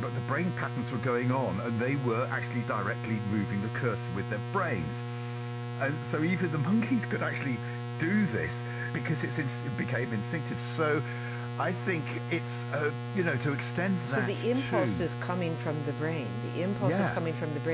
but the brain patterns were going on, and they were actually directly moving the cursor with their brains. And so even the monkeys could actually do this because it became instinctive. So I think it's, to extend that. So the impulse is coming from the brain. The impulse is coming from the brain.